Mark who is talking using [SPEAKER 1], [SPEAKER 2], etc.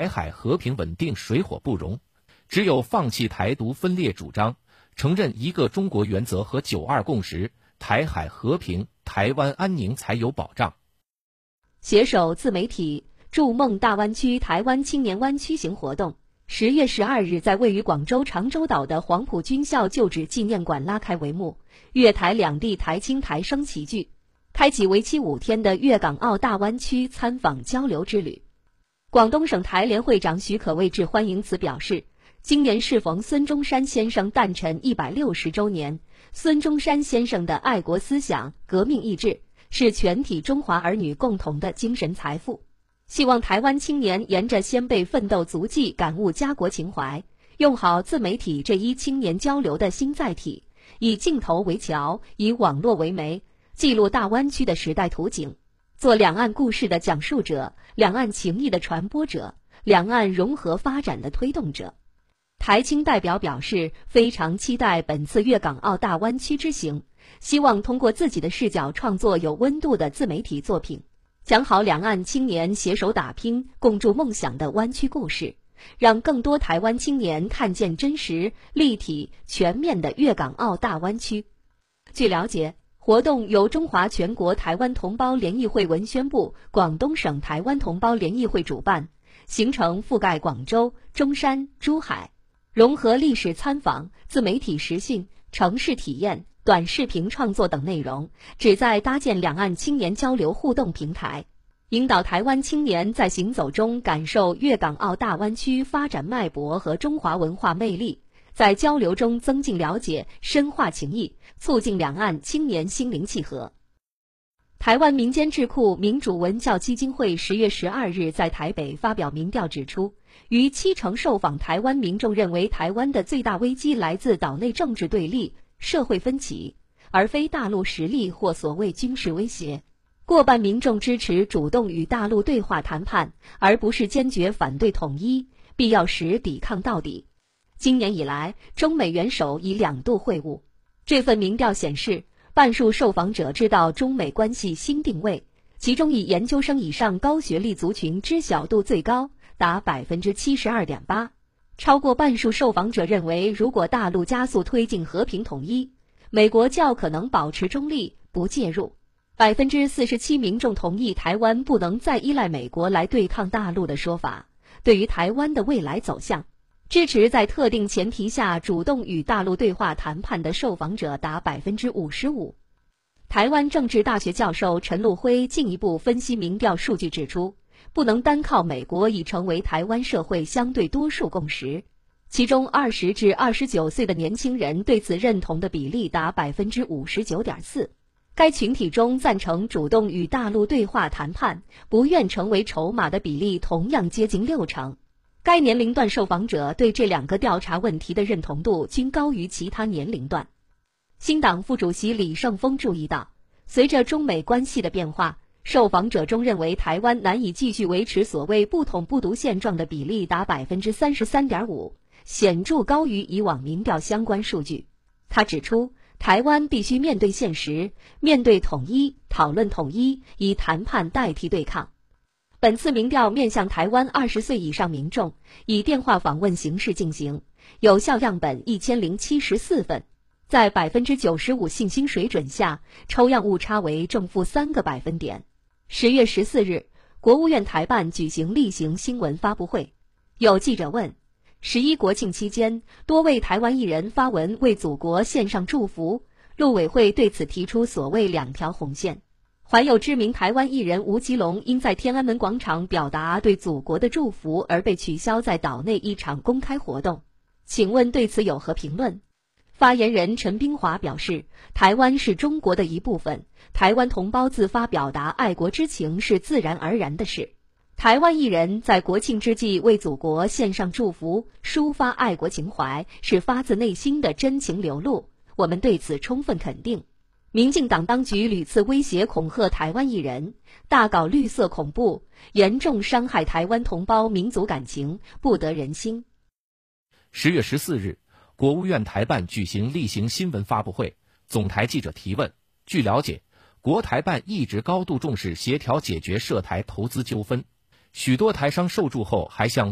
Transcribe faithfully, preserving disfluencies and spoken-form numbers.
[SPEAKER 1] 台海和平稳定水火不容，只有放弃台独分裂主张，承认一个中国原则和九二共识，台海和平、台湾安宁才有保障。
[SPEAKER 2] 携手自媒体筑梦大湾区台湾青年湾区行活动，十月十二日在位于广州长洲岛的黄埔军校旧址纪念馆拉开帷幕，粤台两地台青台生齐聚，开启为期五天的粤港澳大湾区参访交流之旅。广东省台联会长许可谓致欢迎词表示，今年适逢孙中山先生诞辰一百六十周年，孙中山先生的爱国思想、革命意志是全体中华儿女共同的精神财富。希望台湾青年沿着先辈奋斗足迹感悟家国情怀，用好自媒体这一青年交流的新载体，以镜头为桥，以网络为媒，记录大湾区的时代图景，做两岸故事的讲述者，两岸情谊的传播者，两岸融合发展的推动者。台青代表表示，非常期待本次粤港澳大湾区之行，希望通过自己的视角创作有温度的自媒体作品，讲好两岸青年携手打拼、共筑梦想的湾区故事，让更多台湾青年看见真实、立体、全面的粤港澳大湾区。据了解，活动由中华全国台湾同胞联谊会文宣部、广东省台湾同胞联谊会主办，行程覆盖广州、中山、珠海，融合历史参访、自媒体实训、城市体验、短视频创作等内容，旨在搭建两岸青年交流互动平台，引导台湾青年在行走中感受粤港澳大湾区发展脉搏和中华文化魅力，在交流中增进了解、深化情谊，促进两岸青年心灵契合。台湾民间智库民主文教基金会十月十二日在台北发表民调指出，逾七成受访台湾民众认为台湾的最大危机来自岛内政治对立、社会分歧，而非大陆实力或所谓军事威胁。过半民众支持主动与大陆对话谈判，而不是坚决反对统一，必要时抵抗到底。今年以来，中美元首已两度会晤。这份民调显示，半数受访者知道中美关系新定位，其中以研究生以上高学历族群知晓度最高，达 百分之七十二点八。超过半数受访者认为，如果大陆加速推进和平统一，美国较可能保持中立，不介入。百分之四十七民众同意台湾不能再依赖美国来对抗大陆的说法。对于台湾的未来走向，支持在特定前提下主动与大陆对话谈判的受访者达 百分之五十五。台湾政治大学教授陈禄辉进一步分析民调数据指出，不能单靠美国已成为台湾社会相对多数共识，其中二十至二十九岁的年轻人对此认同的比例达 百分之五十九点四。该群体中赞成主动与大陆对话谈判、不愿成为筹码的比例同样接近六成。该年龄段受访者对这两个调查问题的认同度均高于其他年龄段。新党副主席李胜峰注意到，随着中美关系的变化，受访者中认为台湾难以继续维持所谓不统不独现状的比例达 百分之三十三点五， 显著高于以往民调相关数据。他指出，台湾必须面对现实，面对统一，讨论统一，以谈判代替对抗。本次民调面向台湾二十岁以上民众，以电话访问形式进行，有效样本一千零七十四份，在 百分之九十五 信心水准下，抽样误差为正负三个百分点。十月十四日，国务院台办举行例行新闻发布会，有记者问，十一国庆期间，多位台湾艺人发文为祖国献上祝福，陆委会对此提出所谓两条红线。还有知名台湾艺人吴奇隆因在天安门广场表达对祖国的祝福而被取消在岛内一场公开活动，请问对此有何评论？发言人陈冰华表示，台湾是中国的一部分，台湾同胞自发表达爱国之情是自然而然的事。台湾艺人在国庆之际为祖国献上祝福，抒发爱国情怀，是发自内心的真情流露，我们对此充分肯定。民进党当局屡次威胁恐吓台湾艺人，大搞绿色恐怖，严重伤害台湾同胞民族感情，不得人心。
[SPEAKER 1] 十月十四日，国务院台办举行例行新闻发布会，总台记者提问。据了解，国台办一直高度重视协调解决涉台投资纠纷，许多台商受助后还向